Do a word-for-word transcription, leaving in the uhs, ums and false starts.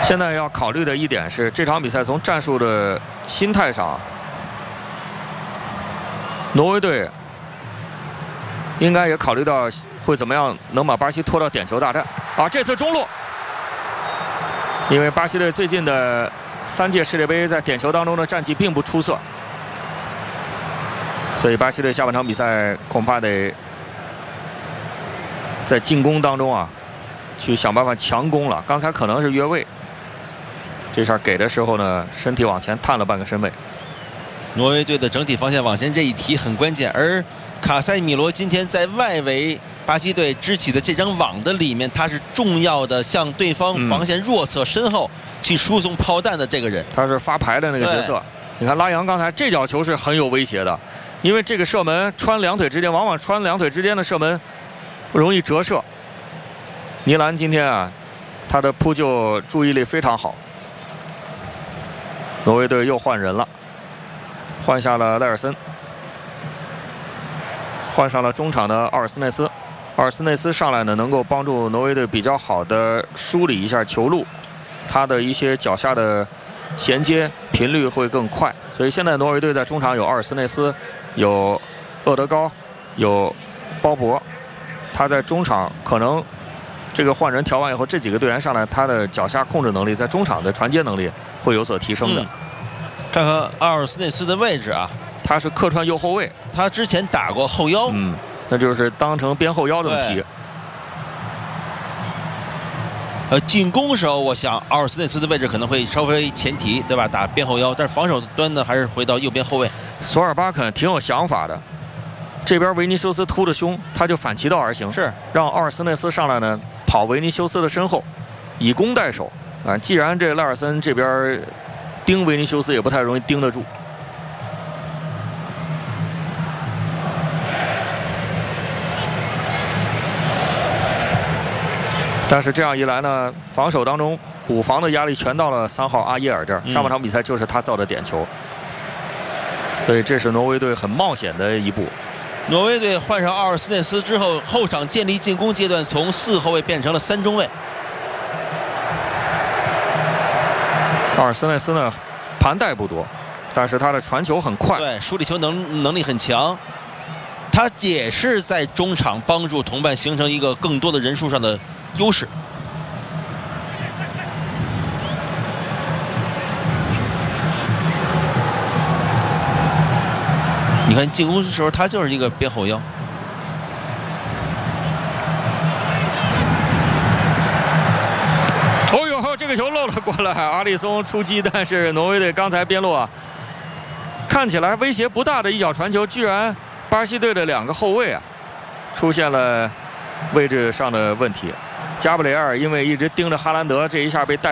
现在要考虑的一点是，这场比赛从战术的心态上，挪威队应该也考虑到会怎么样能把巴西拖到点球大战啊！这次中路，因为巴西队最近的三届世界杯在点球当中的战绩并不出色，所以巴西队下半场比赛恐怕得在进攻当中啊，去想办法强攻了。刚才可能是越位，这下给的时候呢，身体往前探了半个身位。 挪威队的整体防线往前这一提很关键，而卡塞米罗今天在外围巴西队支起的这张网的里面，他是重要的向对方防线弱侧身后去输送炮弹的这个人， 他是发牌的那个角色。你看拉扬刚才这脚球是很有威胁的，因为这个射门穿两腿之间，往往穿两腿之间的射门容易折射。尼兰今天啊，他的扑救注意力非常好。挪威队又换人了，换下了赖尔森，换上了中场的奥尔斯内斯。奥尔斯内斯上来呢，能够帮助挪威队比较好的梳理一下球路，他的一些脚下的衔接频率会更快。所以现在挪威队在中场有奥尔斯内斯，有厄德高，有鲍勃。他在中场可能这个换人调完以后，这几个队员上来，他的脚下控制能力在中场的传接能力会有所提升的。 嗯、看看奥尔斯内斯的位置啊， 他是客串右后卫， 他之前打过后腰， 嗯，那就是当成边后腰这么踢。 呃，进攻时候，我想奥尔斯内斯的位置可能会稍微前提，对吧？打边后腰，但是防守端呢，还是回到右边后卫。 索尔巴肯挺有想法的，这边维尼修斯突着胸，他就反其道而行， 是让奥尔斯内斯上来呢，跑维尼修斯的身后，以攻代守啊。既然这赖尔森这边盯维尼修斯也不太容易盯得住。但是这样一来呢，防守当中补防的压力全到了三号阿耶尔这儿。上半场比赛就是他造的点球，所以这是挪威队很冒险的一步。 挪威队换上奥尔斯内斯之后，后场建立进攻阶段从四后卫变成了三中卫。 奥尔斯内斯呢，盘带不多，但是他的传球很快， 对，梳理球能能力很强。他也是在中场帮助同伴形成一个更多的人数上的优势。你看进攻的时候，他就是一个边后腰。 哦呦，这个球漏了过来，阿里松出击，但是挪威队刚才边路啊，看起来威胁不大的一脚传球，居然巴西队的两个后卫啊出现了位置上的问题。加布雷尔因为一直盯着哈兰德，这一下被带